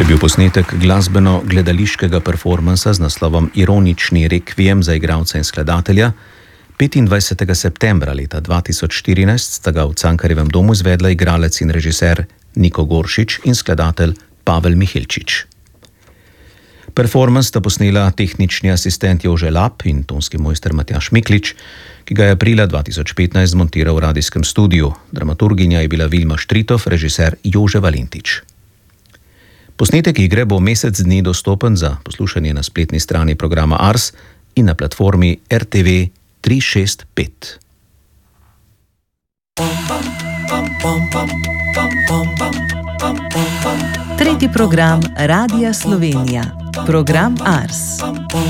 To je bil posnetek glasbeno-gledališkega performansa z naslovom Ironični rekviem za igralca in skladatelja. 25. septembra leta 2014 sta ga v Cankarjevem domu izvedla igralec in režiser Niko Goršič in skladatelj Pavel Mihilčič. Performans sta posnela tehnični asistent Jože Lap in tonski mojster Matjaž Miklič, ki ga je aprila 2015 zmontiral v radijskem studiu. Dramaturginja je bila Vilma Štritov, režiser Jože Valentič. Posnetek igre bo mesec dni dostopen za poslušanje na spletni strani programa Ars in na platformi RTV 365. Tretji program Radia Slovenija. Program Ars.